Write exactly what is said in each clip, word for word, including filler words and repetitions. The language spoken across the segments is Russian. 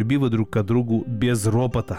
миролюбивы друг к другу без ропота.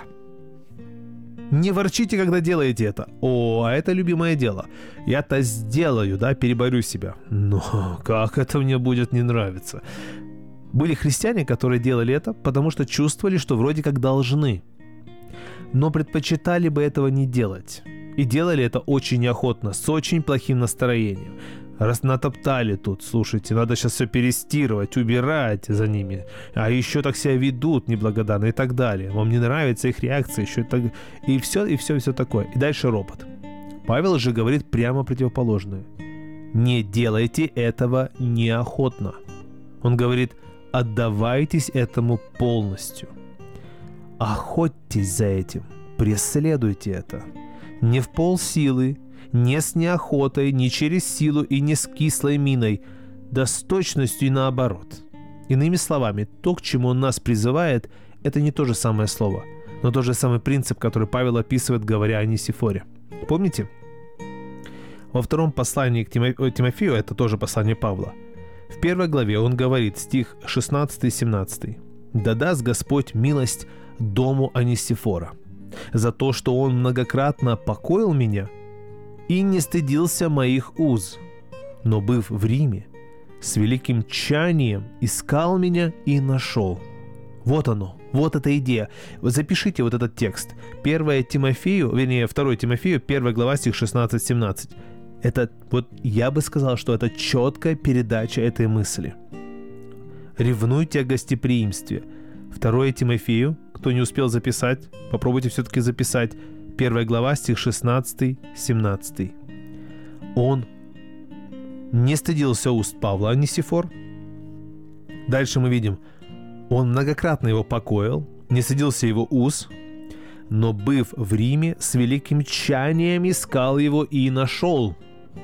Не ворчите, когда делаете это. О, а это любимое дело. Я-то сделаю, да, переборю себя. Но как это мне будет не нравиться? Были христиане, которые делали это, потому что чувствовали, что вроде как должны. Но предпочитали бы этого не делать. И делали это очень неохотно, с очень плохим настроением. Раз натоптали тут, слушайте, надо сейчас все перестирывать, убирать за ними. А еще так себя ведут неблагодарно и так далее. Вам не нравится их реакция, еще так... И все, и все, и все такое. И дальше ропот. Павел же говорит прямо противоположное. Не делайте этого неохотно. Он говорит, отдавайтесь этому полностью. Охотьтесь за этим, преследуйте это. Не в полсилы, не с неохотой, не через силу и не с кислой миной, да с точностью и наоборот. Иными словами, то, к чему он нас призывает, это не то же самое слово, но тот же самый принцип, который Павел описывает, говоря о Несифоре. Помните? Во втором послании к Тимофею, это тоже послание Павла, в первой главе он говорит, стих шестнадцатый-семнадцатый, «Да даст Господь милость дому Онисифора за то, что он многократно покоил меня и не стыдился моих уз, но, быв в Риме, с великим тщанием искал меня и нашел». Вот оно, вот эта идея. Запишите вот этот текст. первое Тимофею, вернее, второе Тимофею, первая глава, стих шестнадцать-семнадцать. Это, вот я бы сказал, что это четкая передача этой мысли. Ревнуйте о гостеприимстве. второе Тимофею, кто не успел записать, попробуйте все-таки записать. первая глава, стих шестнадцатый-семнадцатый. Он не стыдился уст Павла, Онисифор. Дальше мы видим, он многократно его покоил, не стыдился его уз, но, быв в Риме, с великим тщанием искал его и нашел.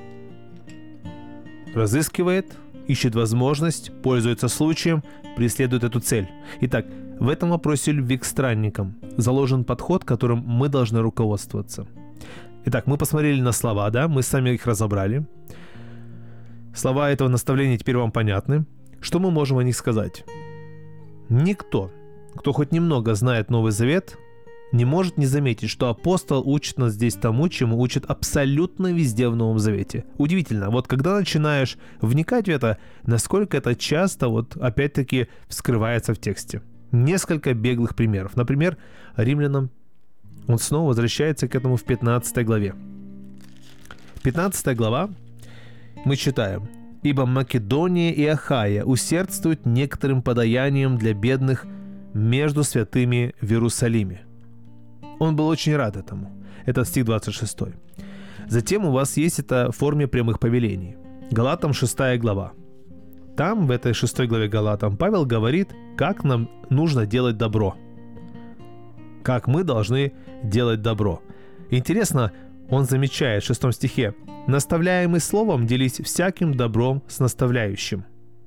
Разыскивает, ищет возможность, пользуется случаем, преследует эту цель. Итак, в этом вопросе любви к странникам заложен подход, которым мы должны руководствоваться. Итак, мы посмотрели на слова, да, мы сами их разобрали. Слова этого наставления теперь вам понятны. Что мы можем о них сказать? Никто, кто хоть немного знает Новый Завет, не может не заметить, что апостол учит нас здесь тому, чему учат абсолютно везде в Новом Завете. Удивительно, вот когда начинаешь вникать в это, насколько это часто, вот опять-таки, вскрывается в тексте. Несколько беглых примеров. Например, Римлянам, он снова возвращается к этому в пятнадцатой главе. пятнадцатая глава, мы читаем: «Ибо Македония и Ахая усердствуют некоторым подаянием для бедных между святыми в Иерусалиме». Он был очень рад этому. Это стих двадцать шесть. Затем у вас есть это в форме прямых повелений. Галатам шестая глава. Там, в этой шестой главе Галатам, Павел говорит, как нам нужно делать добро. Как мы должны делать добро. Интересно, он замечает в шестом стихе: «Наставляемый словом делись всяким добром с наставляющим».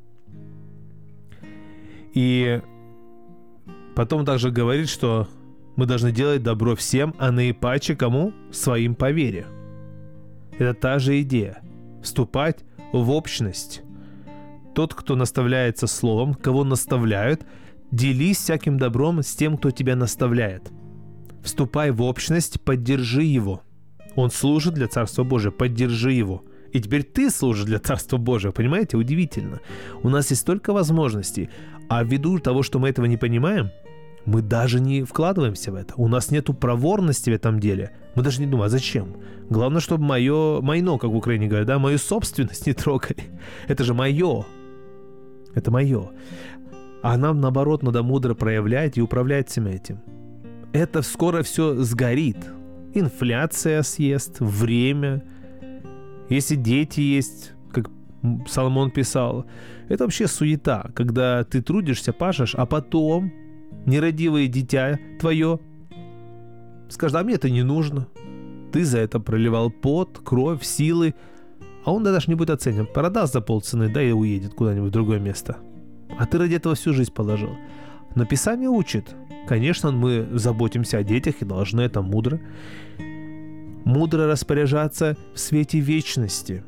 И потом также говорит, что мы должны делать добро всем, а наипаче кому? Своим по вере. Это та же идея. Вступать в общность. Тот, кто наставляется словом, кого наставляют, делись всяким добром с тем, кто тебя наставляет. Вступай в общность, поддержи его. Он служит для Царства Божия, поддержи его. И теперь ты служишь для Царства Божия, понимаете? Удивительно. У нас есть столько возможностей, а ввиду того, что мы этого не понимаем, мы даже не вкладываемся в это. У нас нету проворности в этом деле. Мы даже не думаем, а зачем? Главное, чтобы мое, майно, как в Украине говорят, да, мою собственность не трогали. Это же мое. Это мое. А нам, наоборот, надо мудро проявлять и управлять всем этим. Это скоро все сгорит. Инфляция съест, время. Если дети есть, как Соломон писал, это вообще суета, когда ты трудишься, пашешь, а потом нерадивое дитя твое скажет: а мне это не нужно. Ты за это проливал пот, кровь, силы, а он даже не будет оценен. Продаст за полцены, да и уедет куда-нибудь в другое место. А ты ради этого всю жизнь положил. Но Писание учит. Конечно, мы заботимся о детях и должны это мудро. Мудро распоряжаться в свете вечности.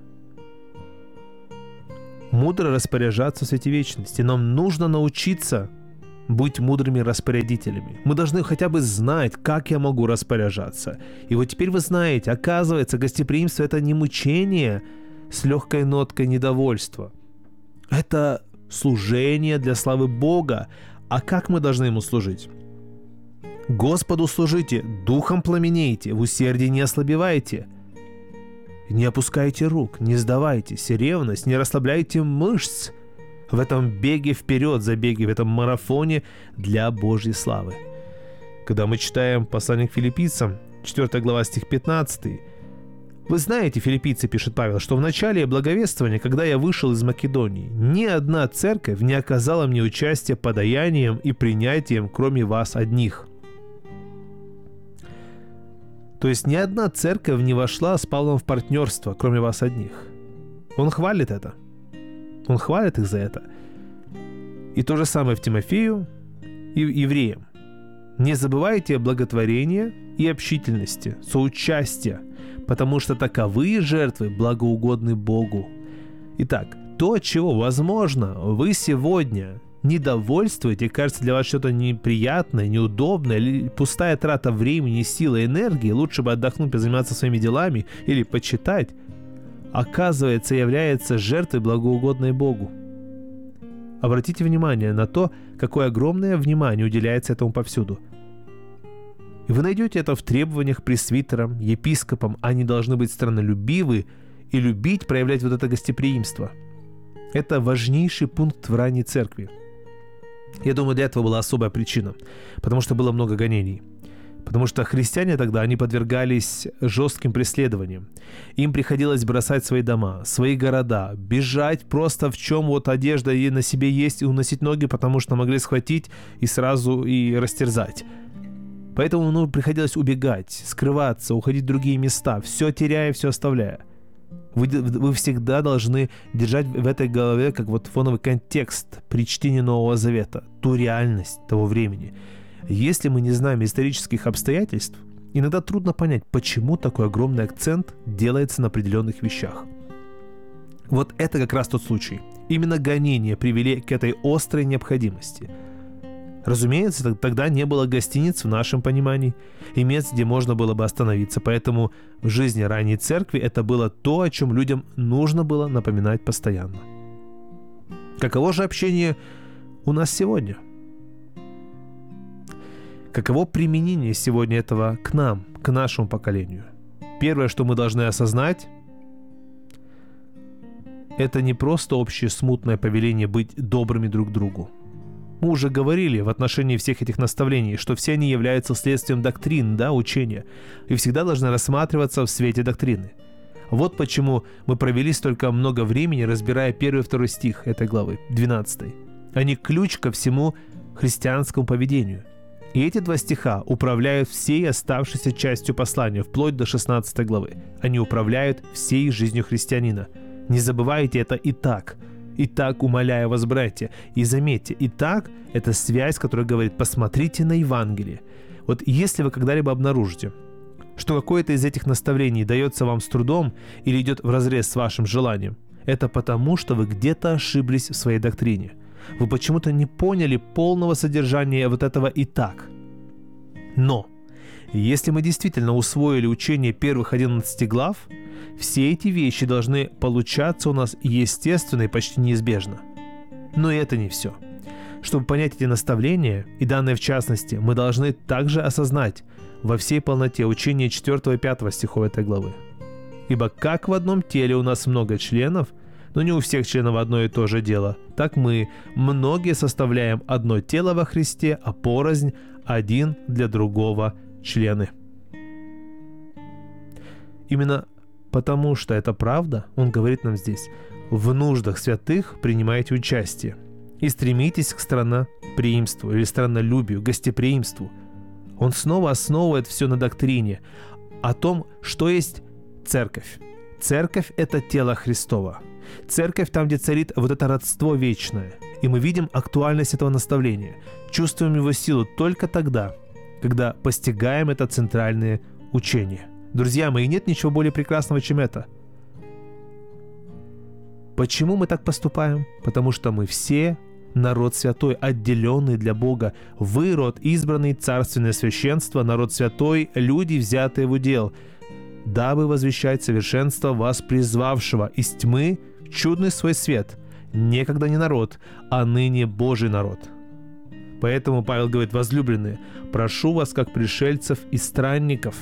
Мудро распоряжаться в свете вечности. Нам нужно научиться быть мудрыми распорядителями. Мы должны хотя бы знать, как я могу распоряжаться. И вот теперь вы знаете, оказывается, гостеприимство – это не мучение с легкой ноткой недовольства. Это служение для славы Бога. А как мы должны Ему служить? Господу служите, духом пламенейте, в усердии не ослабевайте. Не опускайте рук, не сдавайтесь, ревность, не расслабляйте мышц. В этом беге вперед, забеге, в этом марафоне для Божьей славы. Когда мы читаем послание к филиппийцам, четвёртая глава, стих пятнадцатый. Вы знаете, филиппийцы, пишет Павел, что в начале благовествования, когда я вышел из Македонии, ни одна церковь не оказала мне участия подаянием и принятием, кроме вас одних. То есть ни одна церковь не вошла с Павлом в партнерство, кроме вас одних. Он хвалит это. Он хвалит их за это. И то же самое в Тимофею и евреям. Не забывайте о благотворении и общительности, соучастия, потому что таковые жертвы благоугодны Богу. Итак, то, чего, возможно, вы сегодня недовольствуете, кажется для вас что-то неприятное, неудобное, или пустая трата времени, силы, энергии, лучше бы отдохнуть, позаниматься своими делами или почитать, оказывается, является жертвой благоугодной Богу. Обратите внимание на то, какое огромное внимание уделяется этому повсюду. И вы найдете это в требованиях пресвитерам, епископам. Они должны быть страннолюбивы и любить проявлять вот это гостеприимство. Это важнейший пункт в ранней церкви. Я думаю, для этого была особая причина, потому что было много гонений. Потому что христиане тогда, они подвергались жестким преследованиям. Им приходилось бросать свои дома, свои города, бежать просто в чем вот одежда и на себе есть, и уносить ноги, потому что могли схватить и сразу и растерзать. Поэтому ну, приходилось убегать, скрываться, уходить в другие места, все теряя, все оставляя. Вы, вы всегда должны держать в этой голове как вот фоновый контекст при чтении Нового Завета, ту реальность того времени. Если мы не знаем исторических обстоятельств, иногда трудно понять, почему такой огромный акцент делается на определенных вещах. Вот это как раз тот случай. Именно гонения привели к этой острой необходимости. Разумеется, тогда не было гостиниц в нашем понимании и мест, где можно было бы остановиться, поэтому в жизни ранней церкви это было то, о чем людям нужно было напоминать постоянно. Каково же общение у нас сегодня? Каково применение сегодня этого к нам, к нашему поколению? Первое, что мы должны осознать, это не просто общее смутное повеление быть добрыми друг к другу. Мы уже говорили в отношении всех этих наставлений, что все они являются следствием доктрин, да, учения, и всегда должны рассматриваться в свете доктрины. Вот почему мы провели столько много времени, разбирая первый и второй стих этой главы, двенадцатой. Они ключ ко всему христианскому поведению. И эти два стиха управляют всей оставшейся частью послания, вплоть до шестнадцатой главы. Они управляют всей жизнью христианина. Не забывайте это и так. Итак, умоляю вас, братья, и заметьте, итак, это связь, которая говорит, посмотрите на Евангелие. Вот если вы когда-либо обнаружите, что какое-то из этих наставлений дается вам с трудом или идет вразрез с вашим желанием, это потому, что вы где-то ошиблись в своей доктрине. Вы почему-то не поняли полного содержания вот этого «итак». Но, если мы действительно усвоили учение первых одиннадцати глав, все эти вещи должны получаться у нас естественно и почти неизбежно. Но и это не все. Чтобы понять эти наставления, и данные в частности, мы должны также осознать во всей полноте учение четвёртого и пятого стихов этой главы. Ибо как в одном теле у нас много членов, но не у всех членов одно и то же дело, так мы, многие, составляем одно тело во Христе, а порознь один для другого члены. Именно потому что это правда, он говорит нам здесь, в нуждах святых принимайте участие и стремитесь к странноприимству или страннолюбию, гостеприимству. Он снова основывает все на доктрине о том, что есть церковь. Церковь – это тело Христово. Церковь там, где царит вот это родство вечное. И мы видим актуальность этого наставления, чувствуем его силу только тогда, когда постигаем это центральное учение. Друзья мои, нет ничего более прекрасного, чем это. Почему мы так поступаем? Потому что мы все народ святой, отделенный для Бога. Вы род избранный, царственное священство, народ святой, люди, взятые в удел, дабы возвещать совершенство вас призвавшего из тьмы в чудный свой свет, некогда не народ, а ныне Божий народ». Поэтому Павел говорит: возлюбленные, прошу вас, как пришельцев и странников.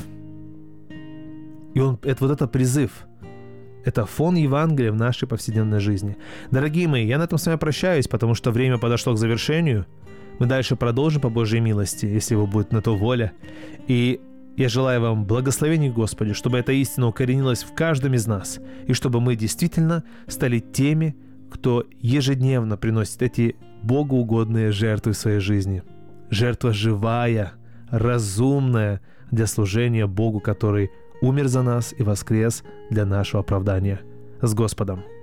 И он, это вот это призыв. Это фон Евангелия в нашей повседневной жизни. Дорогие мои, я на этом с вами прощаюсь, потому что время подошло к завершению. Мы дальше продолжим по Божьей милости, если его будет на то воля. И я желаю вам благословений, Господи, чтобы эта истина укоренилась в каждом из нас, и чтобы мы действительно стали теми, кто ежедневно приносит эти богоугодные жертвы в своей жизни. Жертва живая, разумная для служения Богу, который умер за нас и воскрес для нашего оправдания. С Господом!